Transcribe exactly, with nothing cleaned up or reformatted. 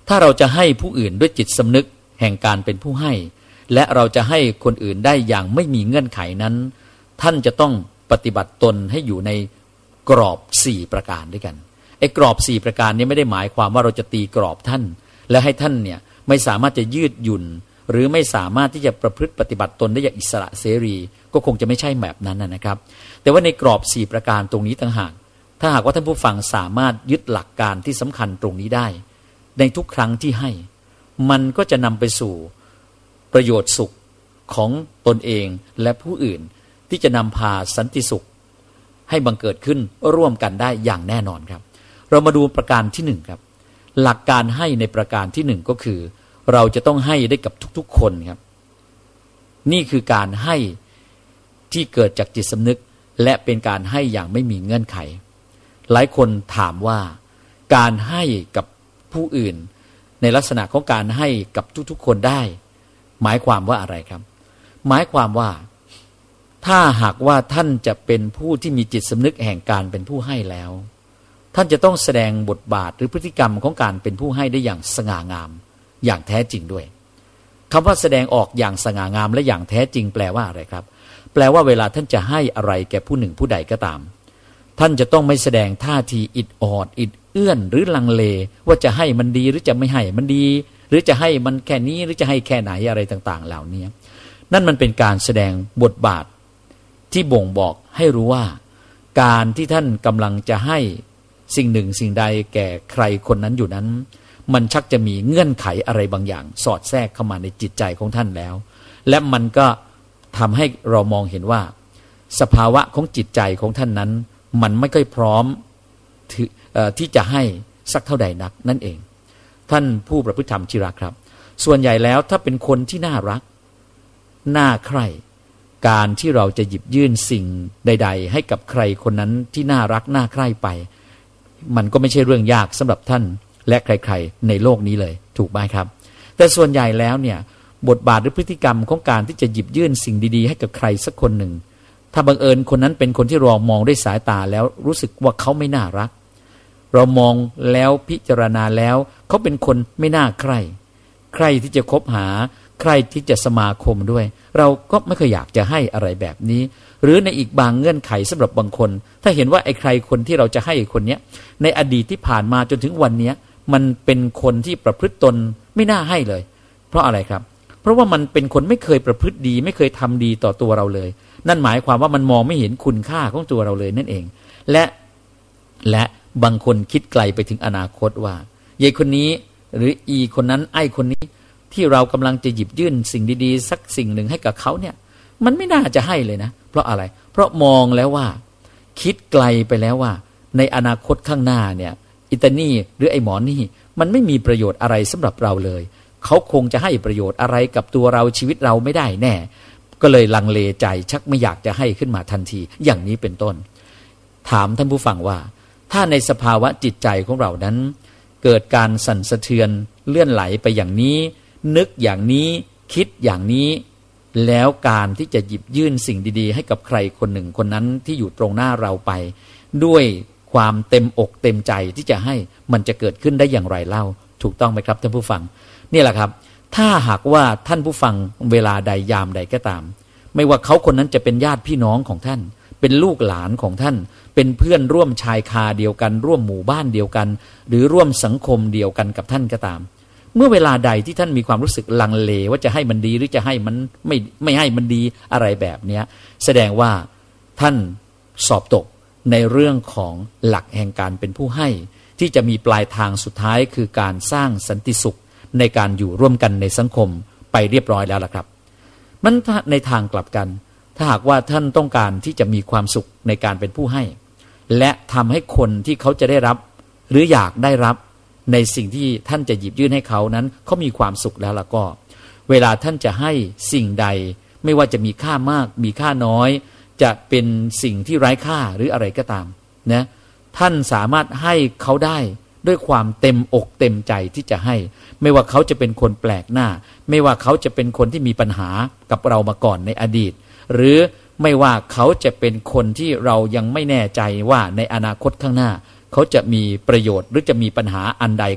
ถ้าเราจะให้ผู้อื่นด้วยจิตสำนึกแห่งการเป็นผู้ให้และเราจะให้คนอื่นได้อย่างไม่มีเงื่อนไขนั้นท่านจะต้องปฏิบัติตนให้อยู่ในกรอบสี่ประการด้วยกันไอ้กรอบสี่ประการนี้ไม่ได้หมายความว่าเราจะตีกรอบท่านและให้ท่านเนี่ยไม่สามารถจะยืดหยุ่นหรือไม่สามารถที่จะประพฤติปฏิบัติตนได้อย่างอิสระเสรีก็คงจะไม่ใช่แบบนั้นนะครับแต่ว่าในกรอบสี่ประการตรงนี้ต่างหากถ้าหากว่าท่านผู้ฟังสามารถยึดหลักการที่สำคัญตรงนี้ได้ในทุกครั้งที่ให้มันก็จะนำไปสู่ประโยชน์สุขของตนเองและผู้อื่นที่จะนำพาสันติสุขให้บังเกิดขึ้นร่วมกันได้อย่างแน่นอนครับเรามาดูประการที่หนึ่งครับหลักการให้ในประการที่หนึ่งก็คือเราจะต้องให้ได้กับทุกๆคนครับนี่คือการให้ที่เกิดจากจิตสำนึกและเป็นการให้อย่างไม่มีเงื่อนไขหลายคนถามว่าการให้กับผู้อื่นในลักษณะของการให้กับทุกๆคนได้หมายความว่าอะไรครับหมายความว่าถ้าหากว่าท่านจะเป็นผู้ที่มีจิตสำนึกแห่งการเป็นผู้ให้แล้วท่านจะต้องแสดงบทบาทหรือพฤติกรรมของการเป็นผู้ให้ได้อย่างสง่างามอย่างแท้จริงด้วยคำว่าแสดงออกอย่างสง่างามและอย่างแท้จริงแปลว่าอะไรครับแปลว่าเวลาท่านจะให้อะไรแก่ผู้หนึ่งผู้ใดก็ตามท่านจะต้องไม่แสดงท่าทีอิดออดอิดเอื้อนหรือลังเลว่าจะให้มันดีหรือจะไม่ให้มันดีหรือจะให้มันแค่นี้หรือจะให้แค่ไหนอะไรต่างๆเหล่านี้นั่นมันเป็นการแสดงบทบาทที่บ่งบอกให้รู้ว่าการที่ท่านกำลังจะให้สิ่งหนึ่งสิ่งใดแก่ใครคนนั้นอยู่นั้นมันชักจะมีเงื่อนไขอะไรบางอย่างสอดแทรกเข้ามาในจิตใจของท่านแล้วและมันก็ทำให้เรามองเห็นว่าสภาวะของจิตใจของท่านนั้นมันไม่ค่อยพร้อมที่จะให้สักเท่าใดนักนั่นเองท่านผู้ประพฤติธรรมชิระครับส่วนใหญ่แล้วถ้าเป็นคนที่น่ารักน่าใคร่การที่เราจะหยิบยื่นสิ่งใดๆให้กับใครคนนั้นที่น่ารักน่าใคร่ไปมันก็ไม่ใช่เรื่องยากสำหรับท่านและใครๆในโลกนี้เลยถูกไหมครับแต่ส่วนใหญ่แล้วเนี่ยบทบาทหรือพฤติกรรมของการที่จะหยิบยื่นสิ่งดีๆให้กับใครสักคนหนึ่งถ้าบังเอิญคนนั้นเป็นคนที่เรามองด้วยสายตาแล้วรู้สึกว่าเขาไม่น่ารักเรามองแล้วพิจารณาแล้วเขาเป็นคนไม่น่าใคร่ใครที่จะคบหาใครที่จะสมาคมด้วยเราก็ไม่เคยอยากจะให้อะไรแบบนี้หรือในอีกบางเงื่อนไขสำหรับบางคนถ้าเห็นว่าไอ้ใครคนที่เราจะให้คนเนี้ยในอดีตที่ผ่านมาจนถึงวันนี้มันเป็นคนที่ประพฤติตนไม่น่าให้เลยเพราะอะไรครับเพราะว่ามันเป็นคนไม่เคยประพฤติดีไม่เคยทำดีต่อตัวเราเลยนั่นหมายความว่ามันมองไม่เห็นคุณค่าของตัวเราเลยนั่นเองและและบางคนคิดไกลไปถึงอนาคตว่ายายคนนี้หรืออีคนนั้นไอ้คนนี้ที่เรากำลังจะหยิบยื่นสิ่งดีๆสักสิ่งหนึ่งให้กับเขาเนี่ยมันไม่น่าจะให้เลยนะเพราะอะไรเพราะมองแล้วว่าคิดไกลไปแล้วว่าในอนาคตข้างหน้าเนี่ยอิตานี่หรือไอ้หมอนี่มันไม่มีประโยชน์อะไรสำหรับเราเลยเขาคงจะให้ประโยชน์อะไรกับตัวเราชีวิตเราไม่ได้แน่ก็เลยลังเลใจชักไม่อยากจะให้ขึ้นมาทันทีอย่างนี้เป็นต้นถามท่านผู้ฟังว่าถ้าในสภาวะจิตใจของเรานั้นเกิดการสั่นสะเทือนเลื่อนไหลไปอย่างนี้นึกอย่างนี้คิดอย่างนี้แล้วการที่จะหยิบยื่นสิ่งดีๆให้กับใครคนหนึ่งคนนั้นที่อยู่ตรงหน้าเราไปด้วยความเต็มอกเต็มใจที่จะให้มันจะเกิดขึ้นได้อย่างไรเล่าถูกต้องไหมครับท่านผู้ฟังนี่แหละครับถ้าหากว่าท่านผู้ฟังเวลาใดยามใดก็ตามไม่ว่าเขาคนนั้นจะเป็นญาติพี่น้องของท่านเป็นลูกหลานของท่านเป็นเพื่อนร่วมชายคาเดียวกันร่วมหมู่บ้านเดียวกันหรือร่วมสังคมเดียวกันกับท่านก็ตามเมื่อเวลาใดที่ท่านมีความรู้สึกลังเลว่าจะให้มันดีหรือจะให้มันไม่ไม่ให้มันดีอะไรแบบนี้แสดงว่าท่านสอบตกในเรื่องของหลักแห่งการเป็นผู้ให้ที่จะมีปลายทางสุดท้ายคือการสร้างสันติสุขในการอยู่ร่วมกันในสังคมไปเรียบร้อยแล้วล่ะครับมันในทางกลับกันถ้าหากว่าท่านต้องการที่จะมีความสุขในการเป็นผู้ให้และทำให้คนที่เขาจะได้รับหรืออยากได้รับในสิ่งที่ท่านจะหยิบยื่นให้เขานั้นเขามีความสุขแล้วล่ะก็เวลาท่านจะให้สิ่งใดไม่ว่าจะมีค่ามากมีค่าน้อยจะเป็นสิ่งที่ไร้ค่าหรืออะไรก็ตามนะท่านสามารถให้เขาได้ด้วยความเต็มอกเต็มใจที่จะให้ไม่ว่าเขาจะเป็นคนแปลกหน้าไม่ว่าเขาจะเป็นคนที่มีปัญหากับเรามาก่อนในอดีตหรือไม่ว่าเขาจะเป็นคนที่เรายังไม่แน่ใจว่าในอนาคตข้างหน้าเขาจะมีประโยชน์หรือจะมีปัญหาอันใด